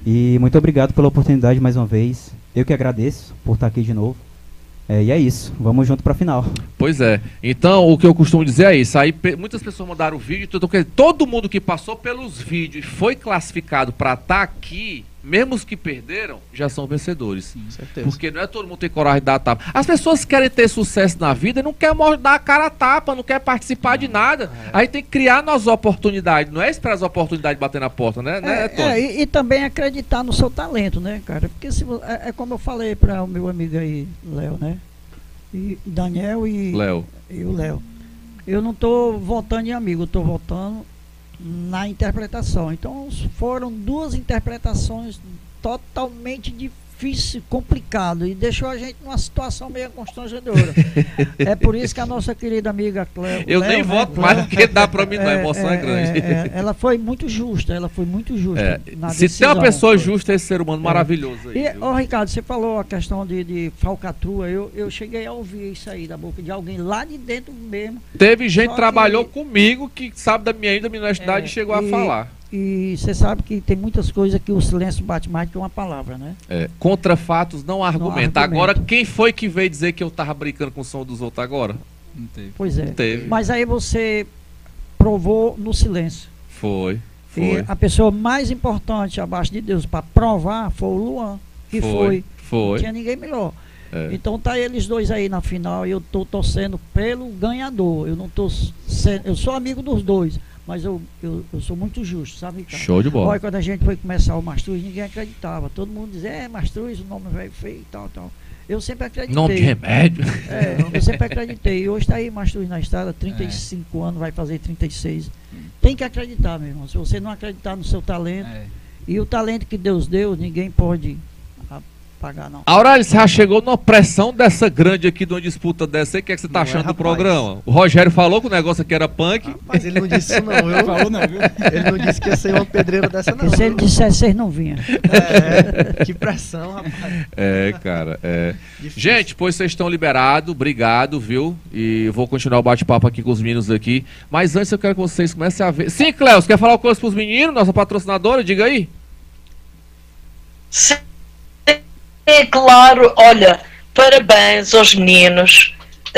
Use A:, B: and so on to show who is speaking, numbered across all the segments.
A: E muito obrigado pela oportunidade mais uma vez. Eu que agradeço por estar aqui de novo. E é isso, vamos junto pra final.
B: Pois é, então o que eu costumo dizer é isso. Aí muitas pessoas mandaram o vídeo, todo mundo que passou pelos vídeos e foi classificado para estar aqui, mesmo os que perderam, já são vencedores.
C: Sim, certeza.
B: Porque não é todo mundo que tem coragem de dar a tapa. As pessoas querem ter sucesso na vida e não querem dar a cara a tapa, não querem participar de nada. Aí tem que criar nas oportunidades, não é esperar as oportunidades bater na porta, né, Tony?
D: E também acreditar no seu talento, né, cara? Porque é como eu falei para o meu amigo aí, Léo, né? E Daniel e o Léo. Eu não estou votando em amigo, eu estou votando na interpretação. Então foram duas interpretações totalmente difíceis, complicado, e deixou a gente numa situação meio constrangedora. É por isso que a nossa querida amiga Cléo,
B: eu nem voto mais do que dá para mim, não, a emoção é grande.
D: Ela foi muito justa, na
B: se
D: decisão,
B: tem uma pessoa justa, é esse ser humano maravilhoso aí.
D: E, Ricardo, você falou a questão de falcatrua, eu cheguei a ouvir isso aí da boca de alguém lá de dentro mesmo.
B: Teve gente que trabalhou comigo que sabe da minha honestidade e chegou a falar.
D: E você sabe que tem muitas coisas que o silêncio bate mais do que uma palavra, né?
B: Contra fatos não argumenta. Agora, quem foi que veio dizer que eu tava brincando com o som dos outros agora?
C: Não teve.
D: Pois é.
B: Não teve.
D: Mas aí você provou no silêncio.
B: Foi.
D: E a pessoa mais importante abaixo de Deus para provar foi o Luan, que foi. Não tinha ninguém melhor. Então tá eles dois aí na final e eu tô torcendo pelo ganhador. Eu sou amigo dos dois, mas eu sou muito justo, sabe, Ricardo?
B: Show de bola.
D: Olha, quando a gente foi começar o Mastruz, ninguém acreditava. Todo mundo dizia, Mastruz, o nome velho feio e tal. Eu sempre acreditei.
B: Nome de remédio.
D: Eu sempre acreditei. E hoje está aí Mastruz na estrada, 35 anos, vai fazer 36. Tem que acreditar, meu irmão. Se você não acreditar no seu talento, e o talento que Deus deu, ninguém pode pagar, não.
B: Aurélio, você já chegou numa pressão dessa grande aqui, de uma disputa dessa aí? O que é que você tá achando do programa? O Rogério falou que o negócio aqui era punk.
E: Mas ele não disse isso não,
C: falou não, viu?
E: Ele não disse que ia ser uma pedreira dessa não.
D: Se ele dissesse, vocês não vinham.
E: Que pressão, rapaz.
B: Cara, gente, pois vocês estão liberados, obrigado, viu? E vou continuar o bate-papo aqui com os meninos aqui. Mas antes eu quero que vocês comecem a ver. Sim, Cléo, você quer falar uma coisa pros meninos, nossa patrocinadora? Diga aí.
F: Sim. Claro, olha, parabéns aos meninos,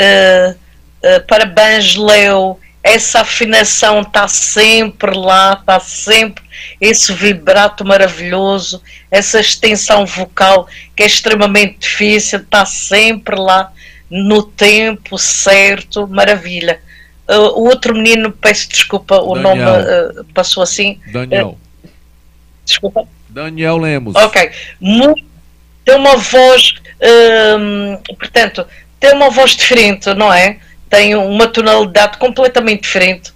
F: parabéns, Léo, essa afinação está sempre lá, está sempre esse vibrato maravilhoso, essa extensão vocal que é extremamente difícil, está sempre lá no tempo certo, maravilha. O outro menino, peço desculpa, o nome passou assim.
B: Daniel.
F: Desculpa.
B: Daniel Lemos.
F: Ok, tem uma voz, portanto, tem uma voz diferente, não é? Tem uma tonalidade completamente diferente.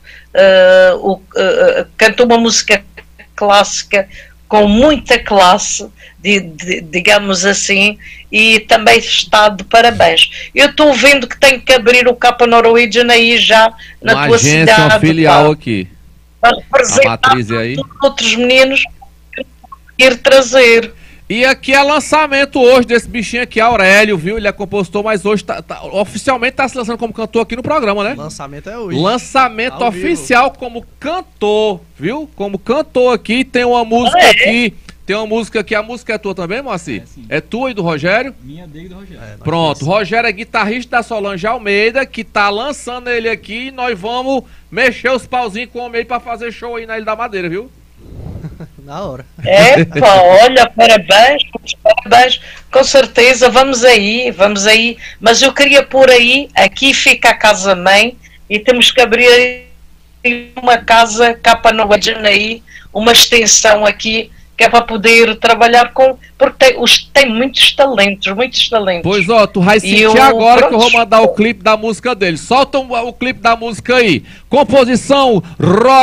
F: Canta uma música clássica com muita classe, digamos assim, e também está de parabéns. Eu estou vendo que tem que abrir o Capa Norwegian aí já na tua cidade.
B: Uma filial aqui.
F: Para representar
B: aí.
F: Outros meninos que ir trazer.
B: E aqui é lançamento hoje desse bichinho aqui, Aurélio, viu? Ele é compositor, mas hoje oficialmente tá se lançando como cantor aqui no programa, né?
E: Lançamento é hoje.
B: Lançamento oficial como cantor, viu? Como cantor aqui, tem uma música aqui. Tem uma música aqui, a música é tua também, Moacir? É tua e do Rogério?
C: Minha dele e do Rogério.
B: Pronto, Rogério é guitarrista da Solange Almeida, que tá lançando ele aqui, e nós vamos mexer os pauzinhos com o homem aí pra fazer show aí na Ilha da Madeira, viu?
E: Na hora.
F: Olha, parabéns, com certeza, vamos aí, mas eu queria pôr aí, aqui fica a casa-mãe, e temos que abrir uma casa Capa Norwegian aí, uma extensão aqui, que é para poder trabalhar com, porque tem muitos talentos.
B: Pois tu vai sentir agora que eu vou mandar o clipe da música dele. Solta o clipe da música aí. Composição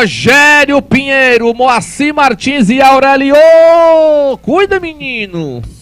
B: Rogério Pinheiro, Moacir Martins e Aurélio. Cuida, menino.